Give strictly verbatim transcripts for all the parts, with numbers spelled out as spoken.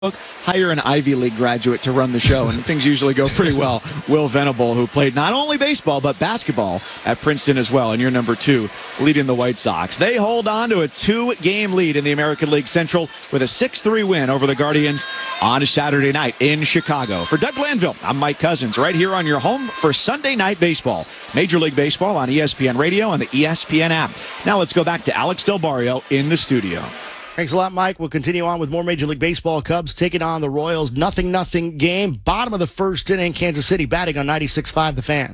Hire an Ivy League graduate to run the show, and things usually go pretty well. Will Venable, who played not only baseball, but basketball at Princeton as well, and you're number two, leading the White Sox. They hold on to a two-game lead in the American League Central with a six three win over the Guardians on Saturday night in Chicago. For Doug Glanville, I'm Mike Cousins, right here on your home for Sunday Night Baseball. Major League Baseball on E S P N Radio and the E S P N app. Now let's go back to Alex Del Barrio in the studio. Thanks a lot, Mike. We'll continue on with more Major League Baseball. Cubs taking on the Royals. Nothing, nothing game. Bottom of the first inning. Kansas City batting on ninety-six point five The Fan.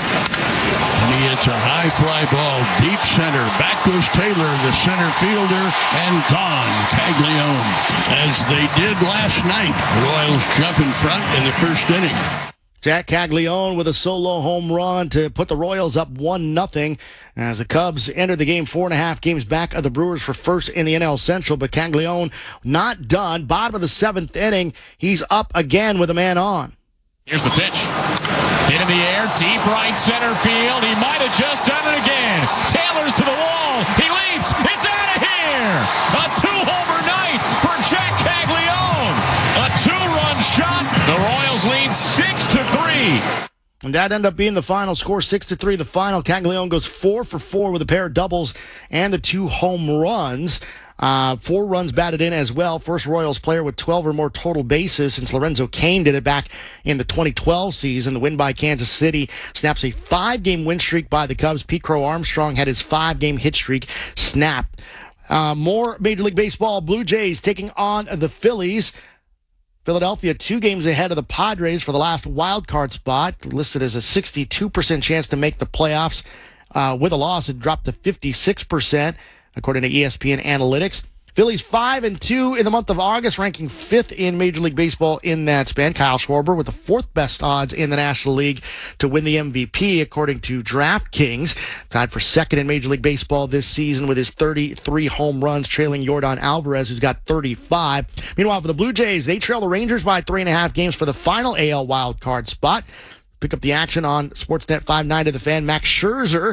And he hits a high fly ball, deep center. Back goes Taylor, the center fielder, and gone. Caglione. As they did last night, the Royals jump in front in the first inning. Jack Caglione with a solo home run to put the Royals up one nothing as the Cubs enter the game four and a half games back of the Brewers for first in the N L Central. But Caglione not done. Bottom of the seventh inning, he's up again with a man on. Here's the pitch. Hit in the air, deep right center field. He might have just done it again. Taylor's to the wall. He leaps. It's out of here. A two-homer night for Jack Caglione. A two-run shot. The Royals lead six to three. And that ended up being the final score, six to three. The final. Caglione goes four for four with a pair of doubles and the two home runs. Uh, four runs batted in as well. First Royals player with twelve or more total bases since Lorenzo Cain did it back in the twenty twelve season. The win by Kansas City snaps a five-game win streak by the Cubs. Pete Crow Armstrong had his five-game hit streak snapped. Uh, more Major League Baseball. Blue Jays taking on the Phillies. Philadelphia two games ahead of the Padres for the last wild card spot, listed as a sixty-two percent chance to make the playoffs. Uh, with a loss, it dropped to fifty-six percent, according to E S P N Analytics. Phillies five and two in the month of August, ranking fifth in Major League Baseball in that span. Kyle Schwarber with the fourth best odds in the National League to win the M V P, according to DraftKings. Tied for second in Major League Baseball this season with his thirty-three home runs, trailing Yordan Alvarez, who's got thirty-five. Meanwhile, for the Blue Jays, they trail the Rangers by three and a half games for the final A L wild card spot. Pick up the action on Sportsnet five ninety The Fan. Max Scherzer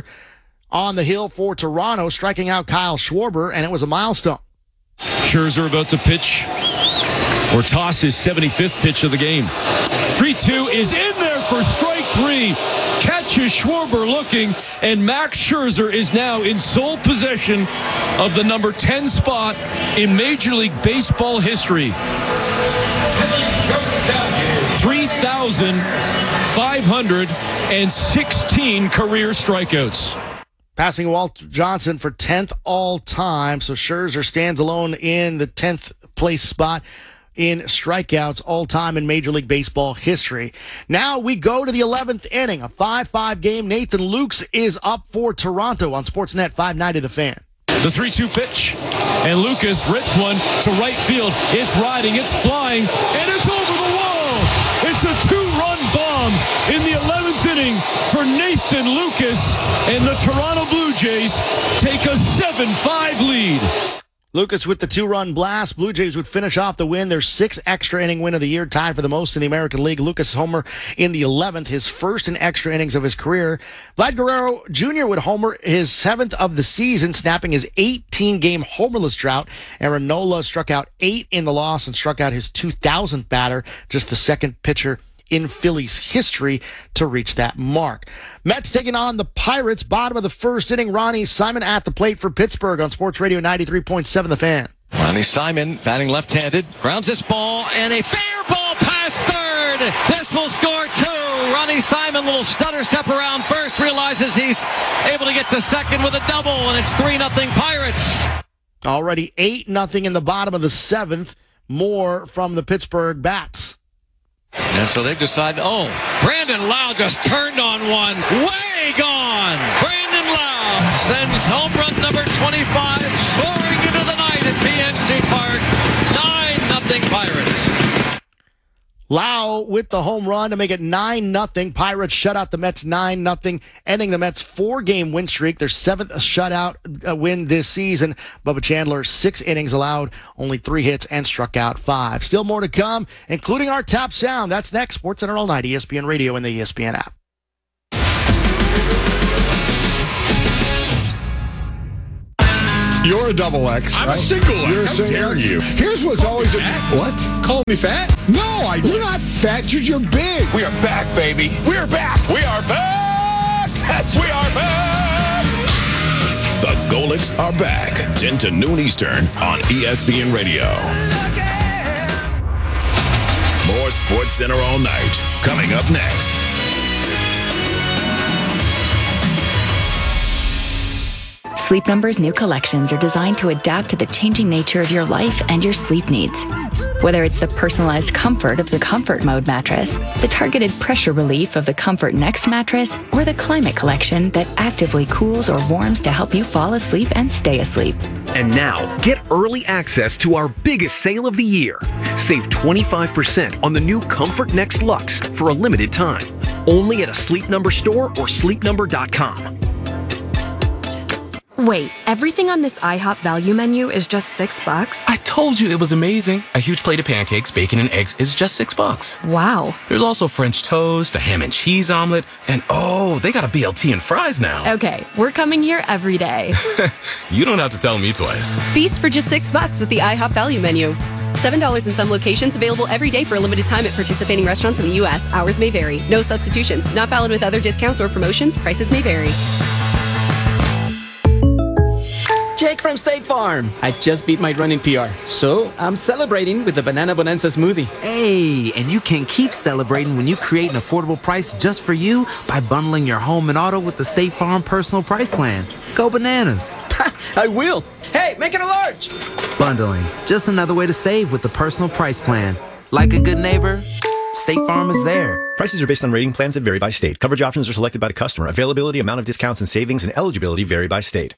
on the hill for Toronto, striking out Kyle Schwarber, and it was a milestone. Scherzer about to pitch or toss his seventy-fifth pitch of the game. three two is in there for strike three. Catches Schwarber looking, and Max Scherzer is now in sole possession of the number ten spot in Major League Baseball history. three thousand five hundred sixteen career strikeouts. Passing Walt Johnson for tenth all-time, so Scherzer stands alone in the tenth place spot in strikeouts all-time in Major League Baseball history. Now we go to the eleventh inning, a five five game. Nathan Lukes is up for Toronto on Sportsnet five ninety The Fan. The three two pitch, and Lucas rips one to right field. It's riding, it's flying, and it's over the wall. It's a two-run bomb in the eleventh inning for Nathan Lucas, and the Toronto Blue Jays take a seven five lead. Lucas with the two-run blast. Blue Jays would finish off the win. Their sixth extra inning win of the year, tied for the most in the American League. Lucas homer in the eleventh, his first in extra innings of his career. Vlad Guerrero Junior would homer his seventh of the season, snapping his eighteen-game homerless drought. Aaron Nola struck out eight in the loss and struck out his two thousandth batter, just the second pitcher in Phillies history to reach that mark. Mets taking on the Pirates, bottom of the first inning. Ronnie Simon at the plate for Pittsburgh on Sports Radio ninety-three point seven The Fan. Ronnie Simon batting left-handed, grounds this ball, and a fair ball past third. This will score two. Ronnie Simon, little stutter step around first, realizes he's able to get to second with a double, and it's three nothing Pirates. Already eight nothing in the bottom of the seventh. More from the Pittsburgh Bats. And so they've decided, oh, Brandon Lau just turned on one. Way gone. Brandon Lau sends home run number twenty-five, soaring into the night at P N C Park. nine nothing Pirates. Lau with the home run to make it nine nothing. Pirates shut out the Mets nine nothing, ending the Mets' four-game win streak, their seventh shutout uh, win this season. Bubba Chandler, six innings allowed, only three hits, and struck out five. Still more to come, including our top sound. That's next. SportsCenter all night, E S P N Radio and the E S P N app. You're a double X. I'm right? a single X. You're a How single dare X. you? Here's what's Call always me a, fat? what? Call me fat? No, I, you're not fat. You're, you're big. We are back, baby. We are back. We are back. That's we are back. The Golics are back. ten to noon Eastern on E S P N Radio. More Sports Center all night. Coming up next. Sleep Number's new collections are designed to adapt to the changing nature of your life and your sleep needs. Whether it's the personalized comfort of the Comfort Mode mattress, the targeted pressure relief of the Comfort Next mattress, or the Climate Collection that actively cools or warms to help you fall asleep and stay asleep. And now, get early access to our biggest sale of the year. Save twenty-five percent on the new Comfort Next Luxe for a limited time. Only at a Sleep Number store or sleep number dot com. Wait, everything on this IHOP value menu is just six bucks? I told you it was amazing. A huge plate of pancakes, bacon, and eggs is just six bucks. Wow. There's also French toast, a ham and cheese omelet, and oh, they got a B L T and fries now. Okay, we're coming here every day. You don't have to tell me twice. Feast for just six bucks with the IHOP value menu. seven dollars in some locations, available every day for a limited time at participating restaurants in the U S. Hours may vary. No substitutions. Not valid with other discounts or promotions. Prices may vary. Jake from State Farm. I just beat my running P R, so I'm celebrating with the Banana Bonanza smoothie. Hey, and you can keep celebrating when you create an affordable price just for you by bundling your home and auto with the State Farm Personal Price Plan. Go bananas. I will. Hey, make it a large. Bundling, just another way to save with the Personal Price Plan. Like a good neighbor, State Farm is there. Prices are based on rating plans that vary by state. Coverage options are selected by the customer. Availability, amount of discounts and savings, and eligibility vary by state.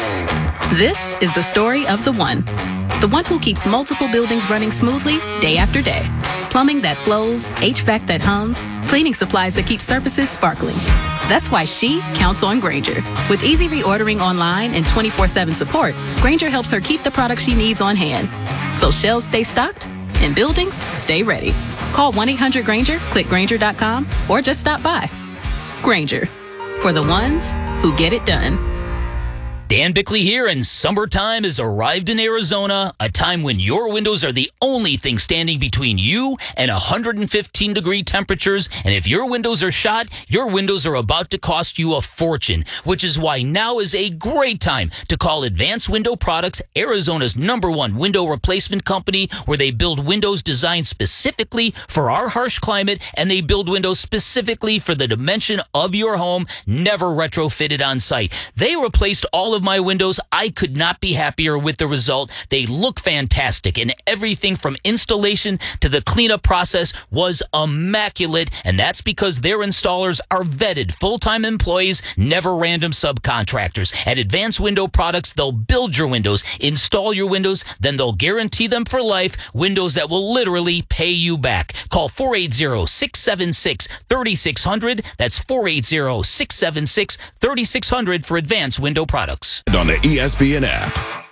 This is the story of the one. The one who keeps multiple buildings running smoothly day after day. Plumbing that flows, H V A C that hums, cleaning supplies that keep surfaces sparkling. That's why she counts on Grainger. With easy reordering online and twenty-four seven support, Grainger helps her keep the products she needs on hand. So shelves stay stocked and buildings stay ready. Call one eight hundred Grainger, click Grainger dot com, or just stop by. Grainger, for the ones who get it done. Dan Bickley here, and summertime has arrived in Arizona, a time when your windows are the only thing standing between you and one hundred fifteen degree temperatures. And if your windows are shot, your windows are about to cost you a fortune, which is why now is a great time to call Advanced Window Products, Arizona's number one window replacement company, where they build windows designed specifically for our harsh climate, and they build windows specifically for the dimension of your home, never retrofitted on site. They replaced all of my windows. I could not be happier with the result. They look fantastic, and everything from installation to the cleanup process was immaculate, and that's because their installers are vetted full-time employees, never random subcontractors. At Advanced Window Products, they'll build your windows, install your windows, then they'll guarantee them for life, windows that will literally pay you back. Call four eight zero, six seven six, three six zero zero. That's four eight zero, six seven six, three six zero zero for Advanced Window Products. On the E S P N app.